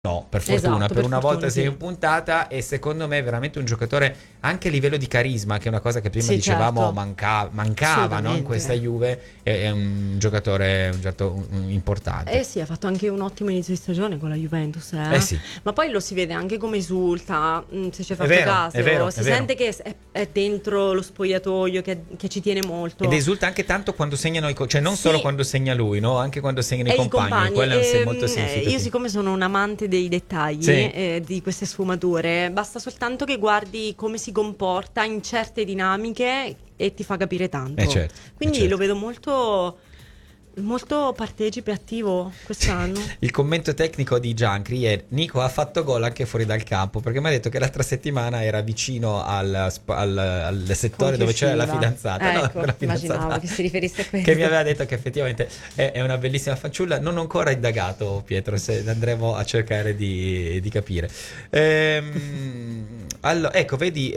No, per fortuna, Esatto, per per una fortuna, volta sei sì. in puntata e secondo me è veramente un giocatore anche a livello di carisma, che è una cosa che prima Sì, dicevamo certo, mancava, no? In questa assolutamente. Juve, è un giocatore importante. Eh sì, ha fatto anche un ottimo inizio di stagione con la Juventus, Eh eh. sì, Ma poi lo si vede anche come esulta, se ci hai è fatto vero, è caso, vero, è si vero. sente che è dentro lo spogliatoio, che ci tiene Ed molto. esulta anche tanto quando segnano cioè non solo Sì, quando segna lui, no? Anche quando segnano i e i compagni, compagni, quello è molto io significativo. siccome sono un amante dei dettagli, Sì, di queste sfumature, basta soltanto che guardi come si comporta in certe dinamiche e ti fa capire tanto. certo, è Quindi lo certo. vedo molto, molto partecipe attivo quest'anno. Il commento tecnico di Giancri è: Nico ha fatto gol anche fuori dal campo, perché mi ha detto che l'altra settimana era vicino al Con settore chi dove c'era la usciva? fidanzata, no, Ecco, la immaginavo fidanzata che si riferisse a che mi questo. aveva detto che effettivamente è una bellissima fanciulla. Non ho ancora indagato, Pietro, se andremo a cercare di capire. Allora, ecco, vedi,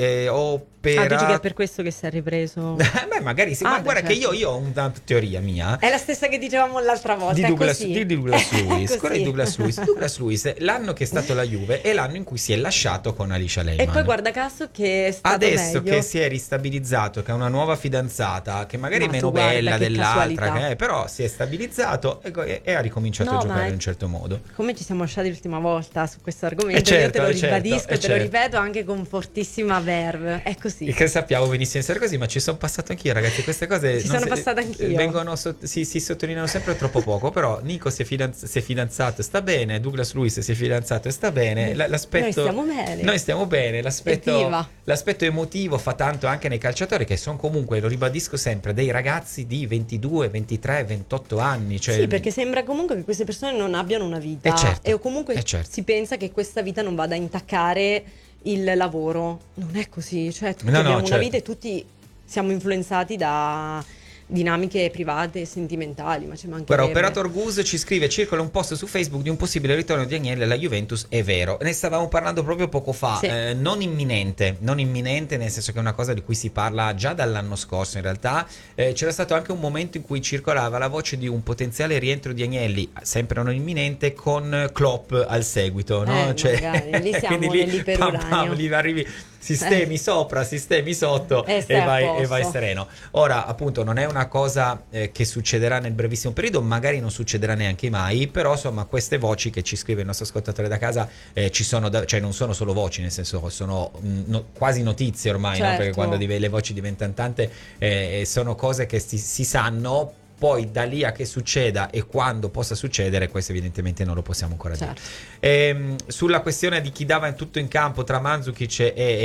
Ah, dici che è opera. per questo che si è ripreso? Beh, magari sì, ma Ah, beh, guarda che io, certo. io ho una teoria mia. È la stessa che dicevamo l'altra Di volta, è Douglas, così. di Douglas È Lewis, quello di così. Douglas Lewis. Douglas Lewis, l'anno che è stato la Juve è l'anno in cui si è lasciato con Alicia E poi Lehmann. guarda caso che è stato Adesso che meglio. si è ristabilizzato, che ha una nuova fidanzata, che magari è Ma tu meno guarda bella che dell'altra, casualità. però si è stabilizzato e ha ricominciato a No, ma giocare in è un certo modo. come ci siamo lasciati l'ultima volta su questo E argomento, io te certo, lo è certo, ribadisco è e te lo certo. ripeto anche con fortissima verve. È E così. che sappiamo benissimo essere così, ma ci sono passato anch'io, ragazzi. Queste cose Ci sono passata anch'io. vengono si sottolineano sempre troppo poco. Però Nico si è fidanzato, sta bene. Douglas Lewis si è fidanzato e sta bene. Noi L'aspetto. stiamo bene. Noi stiamo bene. Evviva. L'aspetto emotivo fa tanto anche nei calciatori, che sono comunque, lo ribadisco sempre, dei ragazzi di 22, 23, 28 anni. Sì, Cioè, perché sembra comunque che queste persone non abbiano una è vita e certo, o è comunque certo. si pensa che questa vita non vada a intaccare il lavoro. Non è così, cioè tutti No, no, abbiamo una vita certo. e tutti siamo influenzati da dinamiche private e sentimentali, ma ci Guarda, mancherebbe. Operator Goose ci scrive: circola un post su Facebook di un possibile ritorno di Agnelli alla Juventus. È vero, ne stavamo parlando proprio poco fa. Sì. Non imminente, non imminente, nel senso che è una cosa di cui si parla già dall'anno scorso. In realtà c'era stato anche un momento in cui circolava la voce di un potenziale rientro di Agnelli, sempre non imminente, con Klopp al seguito, no? Magari, lì Quindi siamo lì, pam pam, nell'iperuranio. lì arrivi Eh, sistemi sopra, sistemi sotto e stai a e vai posto. sereno. Ora, appunto, non è una cosa che succederà nel brevissimo periodo, magari non succederà neanche mai, però insomma queste voci che ci scrive il nostro ascoltatore da casa ci sono, cioè non sono solo voci, nel senso sono quasi notizie ormai, no? Perché quando Certo, le voci diventano tante sono cose che si sanno. Poi da lì a che succeda e quando possa succedere, questo evidentemente non lo possiamo ancora dire. certo. Sulla questione di chi dava in tutto in campo tra Mandzukic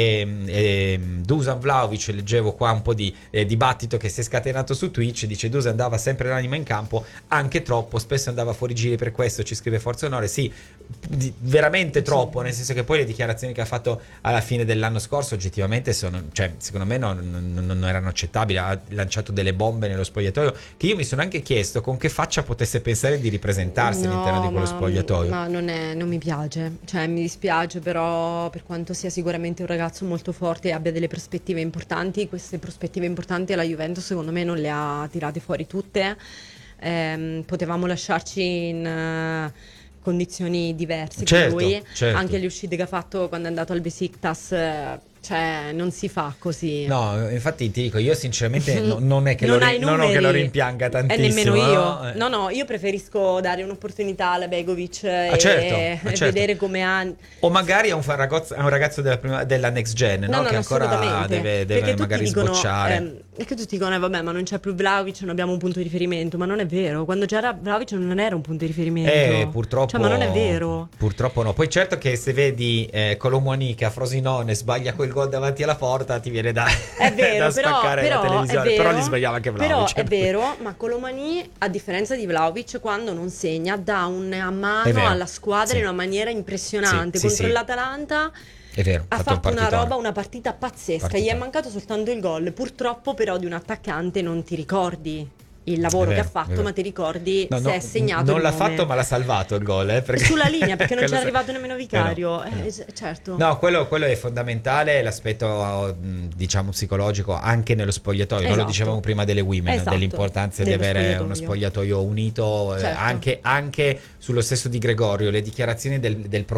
e Dusan Vlahovic, leggevo qua un po' di dibattito che si è scatenato su Twitch. Dice: Dusan dava sempre l'anima in campo, anche troppo, spesso andava fuori giri per questo. Ci scrive Forza Onore. Sì, veramente troppo, nel senso che poi le dichiarazioni che ha fatto alla fine dell'anno scorso oggettivamente sono, cioè, secondo me non erano accettabili. Ha lanciato delle bombe nello spogliatoio che io mi sono anche chiesto con che faccia potesse pensare di ripresentarsi all'interno di No, quello spogliatoio. ma non mi piace, cioè mi dispiace, però per quanto sia sicuramente un ragazzo molto forte e abbia delle prospettive importanti, queste prospettive importanti alla Juventus secondo me non le ha tirate fuori tutte. Potevamo lasciarci in condizioni diverse con Certo, lui, certo. anche le uscite che ha fatto quando è andato al Besiktas, cioè non si fa così. No, infatti ti dico, io sinceramente non è che Non hai non ho che lo numeri rimpianga e nemmeno tantissimo, io. no? No, no, io preferisco dare un'opportunità alla Begovic Certo, e certo. vedere come ha. O magari a un ragazzo della next gen, No, no? no, Che no, ancora assolutamente. deve Perché tutti magari dicono, sbocciare. perché tutti dicono, vabbè, ma non c'è più Vlahovic, non abbiamo un punto di riferimento. Ma non è vero. Quando c'era Vlahovic non era un punto di riferimento. Cioè, ma non è vero. Purtroppo no. Poi certo che se vedi Colomouani che a Frosinone sbaglia quel gol davanti alla porta, ti viene da, È da vero, spaccare la però è televisione. Però gli vero, sbagliava anche però Vlahovic. è vero, ma Colomani, a differenza di Vlahovic, quando non segna, dà una È mano vero. alla squadra in Sì, una maniera sì, impressionante. sì, Contro sì. l'Atalanta È vero, ha ha fatto un fatto una partitone. roba, una partita pazzesca. Gli è Partitone. mancato soltanto il gol. Purtroppo, però, di un attaccante non ti ricordi. il lavoro È che ha vero, è fatto, vero. ma ti ricordi No, se no, è segnato non il l'ha nome. fatto, ma l'ha salvato il gol, perché Sulla linea, perché non quello c'è sa- arrivato nemmeno no, vicario. no. Certo. No, quello è fondamentale, l'aspetto diciamo psicologico anche nello spogliatoio. Noi lo dicevamo Esatto. prima delle women, Esatto. dell'importanza di Dello avere uno spogliatoio. spogliatoio unito, Certo. anche sullo stesso Di Gregorio, le dichiarazioni del